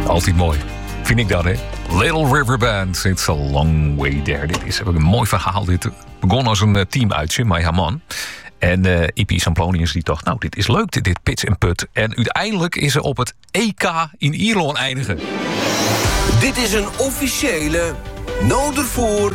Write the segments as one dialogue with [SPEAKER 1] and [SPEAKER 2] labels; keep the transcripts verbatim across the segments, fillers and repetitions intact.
[SPEAKER 1] Altijd mooi. Vind ik dat, hè? Little River Band, It's a Long Way There. Dit is een mooi verhaal. Dit begon als een teamuitje, maar ja man. En uh, Ipi Samplonius die dacht, nou, dit is leuk, dit, dit pits en put. En uiteindelijk is ze op het E K in Ierland eindigen.
[SPEAKER 2] Dit is een officiële Noordervoer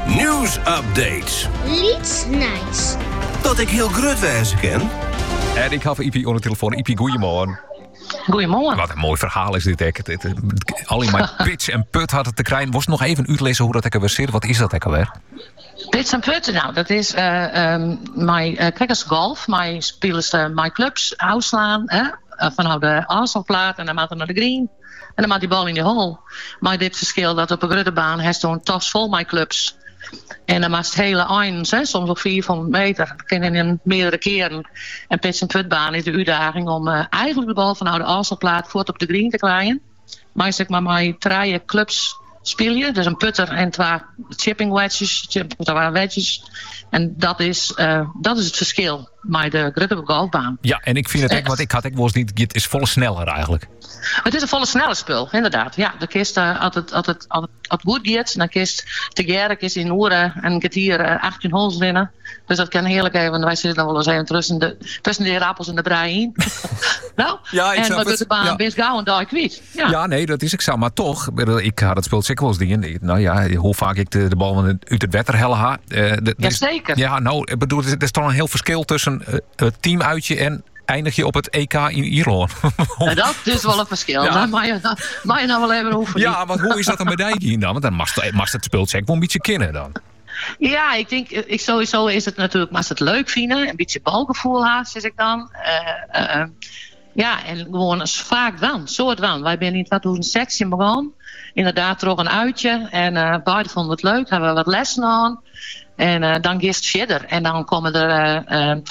[SPEAKER 2] nieuwsupdate.
[SPEAKER 3] Liets nice.
[SPEAKER 2] Dat ik heel grut wijzen ken.
[SPEAKER 1] En ik had Ipi onder de telefoon. Ipi, goeiemorgen.
[SPEAKER 4] Goedemorgen.
[SPEAKER 1] Wat een mooi verhaal is dit. Ek. Het, het, alleen maar pitch en put had het te krijgen. Was nog even uitlezen hoe dat ik alweer zit. Wat is dat ik alweer?
[SPEAKER 4] Pitch en put, nou, dat is uh, um, mijn uh, kijkers golf. Mijn spelers, uh, mijn clubs uitslaan. Hè? Uh, vanuit de Arsenalplaat en dan maakt hij naar de green. En dan maakt die bal in de hole. Maar dit verschil dat op een grote baan heeft zo'n tas vol mijn clubs. En dan maakt het hele eindens, hè, soms op vierhonderd meter. Dat kan in meerdere keren. En pitch en putbaan is de uitdaging om uh, eigenlijk de bal vanuit de Arsenalplaat voort op de green te krijgen. Maar zeg maar mijn drie clubs spelen. Dus een putter en twee chipping wedges. Twee wedges. En dat is, uh, dat is het verschil met de grote golfbaan.
[SPEAKER 1] Ja, en ik vind het echt, wat ik had, ik was niet, het is volle sneller eigenlijk.
[SPEAKER 4] Het is een volle snelle spul, inderdaad. Ja, de kist, uh, als het, als het, als het goed gaat, dan kist te gerk is in oren en gaat hier uh, achttien holes winnen. Dus dat kan heerlijk even. Wij zitten dan wel eens even tussen de, tussen de appels en de brei in. nou,
[SPEAKER 1] ja, ik
[SPEAKER 4] en met de baan
[SPEAKER 1] ja.
[SPEAKER 4] best gauw en daar kwijt. Ja.
[SPEAKER 1] ja, nee, dat is ik zo. Maar toch, ik had het speel zeker wel eens dingen. Nou ja, hoe vaak ik de, de bal uit het wetter helle ha. Uh,
[SPEAKER 4] ja, zeker.
[SPEAKER 1] Ja, nou, ik bedoel, er is toch een heel verschil tussen uh, het teamuitje en eindig je op het E K in Ierland.
[SPEAKER 4] Ja, dat is wel een verschil. Ja. Dan mag je, dan, mag je nou wel even oefenen.
[SPEAKER 1] Ja, maar hoe is dat een medaille dan? Want dan mag het, mag het speeltje wel een beetje kennen dan.
[SPEAKER 4] Ja, ik denk, ik sowieso is het natuurlijk, maar het leuk vinden, een beetje balgevoel haast, zeg ik dan. Uh, uh, ja, en gewoon eens vaak dan, soort van. Wij zijn in tweeduizend zestien begonnen. Inderdaad, toch een uitje. En uh, beide vonden het leuk, hebben we wat lessen aan. En uh, dan gaat het verder. En dan komen er uh, uh,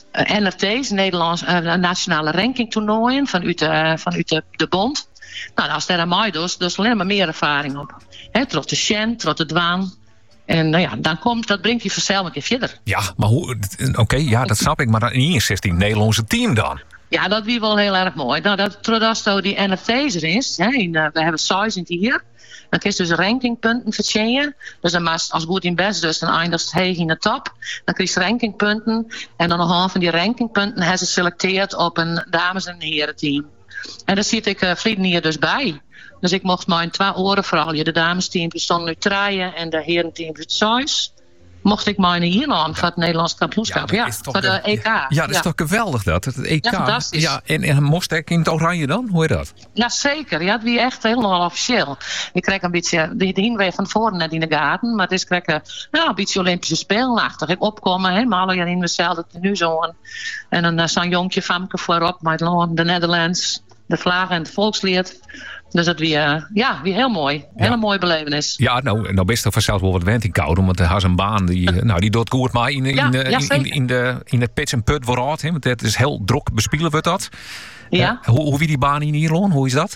[SPEAKER 4] N F T's, Nederlands uh, nationale rankingtoernooien vanuit, uh, vanuit de, de bond. Nou, als daar aan mij dus, dus alleen maar meer ervaring op. He, tot de Shen, tot de Dwaan. En nou ja, dan komt, dat brengt die vanzelf een keer verder.
[SPEAKER 1] Ja, maar hoe, oké, okay, ja, dat snap ik. Maar dan in zestien Nederlandse team dan?
[SPEAKER 4] Ja, dat wie wel heel erg mooi. Nou, dat, totdat die N F T's er is, hè, in, uh, we hebben size in hier. Dan kun je dus rankingpunten verdienen. Dus dan als het goed in best, dus dan eindigt het in de top. Dan krijg je rankingpunten. En dan nog een van die rankingpunten hebben ze geselecteerd op een dames- en herenteam. En daar zit ik uh, vrienden hier dus bij. Dus ik mocht mijn twee oren vooral. De damesteam stonden nu draaien en de herenteam het size. Mocht ik mij in Ierland voor het Nederlands kampioenschap. Ja, ja voor de E K.
[SPEAKER 1] Ja, ja, dat is
[SPEAKER 4] ja.
[SPEAKER 1] toch geweldig dat, het E K.
[SPEAKER 4] Ja, fantastisch.
[SPEAKER 1] Ja, en, en mocht ik in het oranje dan? Hoe is dat?
[SPEAKER 4] Ja, zeker. Ja, het was echt helemaal officieel. Je krijgt een beetje, de heenweg van voren net in de gaten, maar het is krijgen, nou, een beetje Olympische Spelenachtig. Ik opkomen, helemaal in dezelfde tenue zo. En dan uh, zo'n jonkje Famke voorop, met de Netherlands, de vlag en het volkslied. Dus dat weer, uh, ja, weer heel mooi. Hele ja. mooie belevenis.
[SPEAKER 1] Ja, nou, nou best er vanzelf wel wat wend in kouden. Want hij has een baan die, uh, nou, die doet goed maar in, in, ja, in, ja, in, in, in, de, in het pitch en put vooruit. Want het is heel druk bespelen wordt dat.
[SPEAKER 4] Ja.
[SPEAKER 1] Uh, hoe, hoe wie die baan in Ierland? Hoe is dat?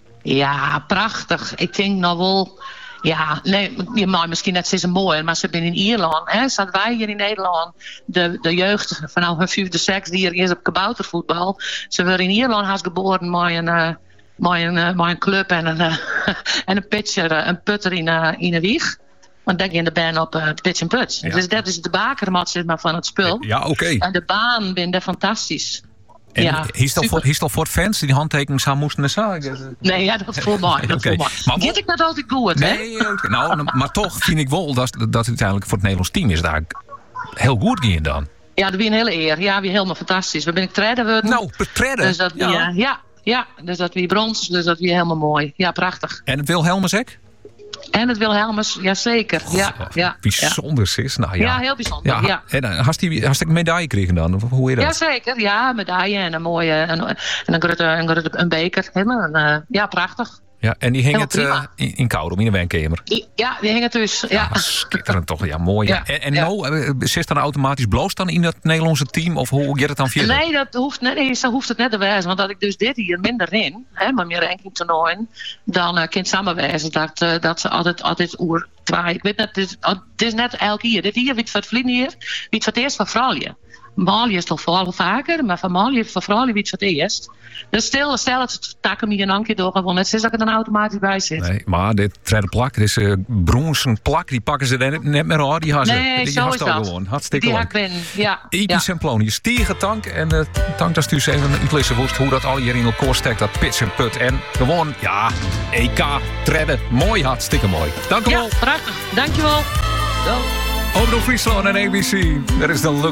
[SPEAKER 4] Ja, prachtig. Ik denk nou wel. Ja, nee, maar misschien net zo mooi, maar ze zijn in Ierland. Hè, zaten wij hier in Nederland, de, de jeugd vanaf hun vijfde seks die er is op kaboutervoetbal. Ze werden in Ierland haast geboren met een, uh, met een, uh, met een club en een, uh, en een pitcher, uh, een putter in, uh, in een wieg. Want denk je in de baan op uh, pitch en put. Ja. Dus dat is de bakermat zeg maar, van het spul.
[SPEAKER 1] Ja, oké. Okay.
[SPEAKER 4] En de baan ben daar fantastisch.
[SPEAKER 1] En
[SPEAKER 4] ja,
[SPEAKER 1] is dat voor, voor fans die handtekeningen zou moesten zeggen?
[SPEAKER 4] Nee, ja, dat voelt mooi. Dat okay. Gaat ik dat altijd goed, hè?
[SPEAKER 1] Nee, okay. nou, maar toch vind ik wel dat, dat het uiteindelijk voor het Nederlands team is daar heel goed ging dan.
[SPEAKER 4] Ja, dat was een hele eer. Ja, weer helemaal fantastisch. We ben ik treden worden.
[SPEAKER 1] Nou, treden?
[SPEAKER 4] Dus dat ja. Wie, uh, ja, ja, dus dat weer brons, dus dat weer helemaal mooi. Ja, prachtig.
[SPEAKER 1] En het Wilhelmusek?
[SPEAKER 4] En het Wilhelmus, jazeker. Ja, ja,
[SPEAKER 1] bijzonder,
[SPEAKER 4] ja.
[SPEAKER 1] is. Nou, ja.
[SPEAKER 4] ja, heel bijzonder. Ja. Ja.
[SPEAKER 1] En uh, hast je een medaille gekregen dan? Of hoe is dat?
[SPEAKER 4] Jazeker, ja, een medaille en een mooie en, en een, grote, een, grote, een beker. Helemaal, uh, ja, prachtig.
[SPEAKER 1] Ja, en die hing het uh, in, in Koudom, in de wijnkamer.
[SPEAKER 4] Ja, die hing het dus. Ja,
[SPEAKER 1] ja. Schitterend toch, ja, mooi. Ja. En, en ja. nou, zit dan automatisch bloos dan in dat Nederlandse team? Of hoe gaat het dan verder?
[SPEAKER 4] Nee, dat hoeft, nee, zo hoeft het net te wijzen. Want dat ik dus dit hier minder in, hè, maar meer rankingtoernooien, dan uh, kind samenwijzen dat, uh, dat ze altijd, altijd oer draaien. Ik weet net, het is, het is net elke keer. Dit hier, wie het voor het vliegen hier, wie het voor het eerst van Fralje. Malje is toch vooral vaker, maar van Malje voor vooral iets wat eerst. Dus stel, stel het takken me een keer door gewoon. Het is dat ik er dan automatisch bij zit.
[SPEAKER 1] Nee, maar dit trede plak, dit is uh, bronzen plak, die pakken ze er net meer aan. Die hazen.
[SPEAKER 4] Nee,
[SPEAKER 1] die
[SPEAKER 4] zo is dat.
[SPEAKER 1] Gewoon. Hartstikke
[SPEAKER 4] die
[SPEAKER 1] leuk.
[SPEAKER 4] Ik ben, ja.
[SPEAKER 1] Epi
[SPEAKER 4] ja.
[SPEAKER 1] Semplonius, tegen tank. En uh, tank dat stuurt even uitlezen woest hoe dat al hier in elkaar steekt, dat pits en put. En gewoon, ja, E K, treden. Mooi, hartstikke mooi. Dank u wel.
[SPEAKER 4] Ja, prachtig. Dankjewel. Zo.
[SPEAKER 1] Omroep Friesland en A B C. Dat is de look.